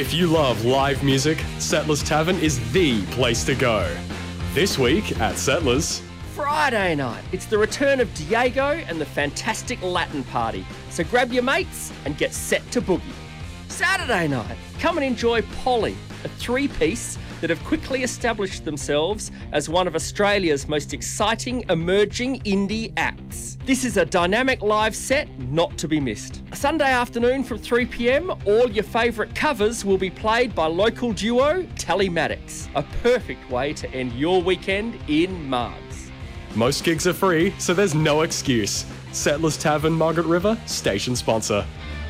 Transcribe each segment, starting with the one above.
If you love live music, Settlers Tavern is the place to go. This week at Settlers... Friday night, it's the return of Diego and the Fantastic Latin Party. So grab your mates and get set to boogie. Saturday night, come and enjoy Polly, a three-piece that have quickly established themselves as one of Australia's most exciting emerging indie acts. This is a dynamic live set not to be missed. Sunday afternoon from 3 p.m, all your favourite covers will be played by local duo Tallymaddox. A perfect way to end your weekend in Margs. Most gigs are free, so there's no excuse. Settlers Tavern, Margaret River, station sponsor.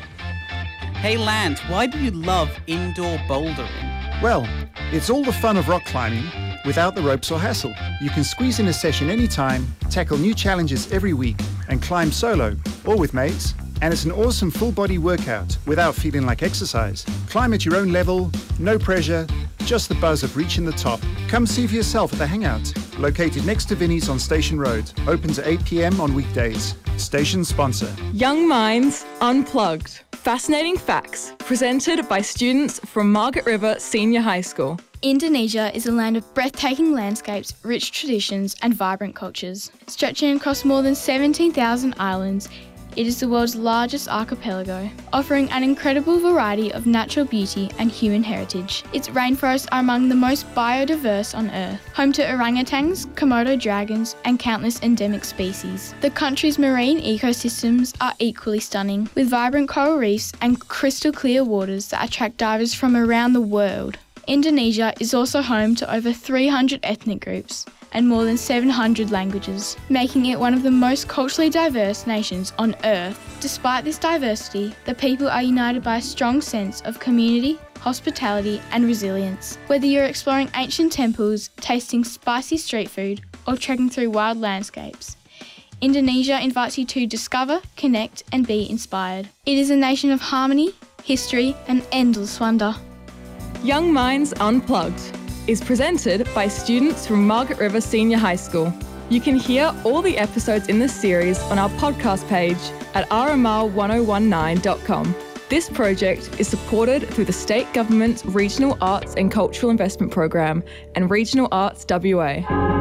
Hey Lant, why do you love indoor bouldering? Well, it's all the fun of rock climbing without the ropes or hassle. You can squeeze in a session anytime, tackle new challenges every week, and climb solo or with mates. And it's an awesome full-body workout without feeling like exercise. Climb at your own level, no pressure, just the buzz of reaching the top. Come see for yourself at the Hangout, located next to Vinnie's on Station Road. Opens at 8 p.m. on weekdays. Station sponsor. Young Minds Unplugged. Fascinating facts presented by students from Margaret River Senior High School. Indonesia is a land of breathtaking landscapes, rich traditions and vibrant cultures. Stretching across more than 17,000 islands, it is the world's largest archipelago, offering an incredible variety of natural beauty and human heritage. Its rainforests are among the most biodiverse on Earth, home to orangutans, Komodo dragons, and countless endemic species. The country's marine ecosystems are equally stunning, with vibrant coral reefs and crystal clear waters that attract divers from around the world. Indonesia is also home to over 300 ethnic groups and more than 700 languages, making it one of the most culturally diverse nations on Earth. Despite this diversity, the people are united by a strong sense of community, hospitality and resilience. Whether you're exploring ancient temples, tasting spicy street food or trekking through wild landscapes, Indonesia invites you to discover, connect and be inspired. It is a nation of harmony, history and endless wonder. Young Minds Unplugged is presented by students from Margaret River Senior High School. You can hear all the episodes in this series on our podcast page at rmr1019.com. This project is supported through the State Government's Regional Arts and Cultural Investment Program and Regional Arts WA.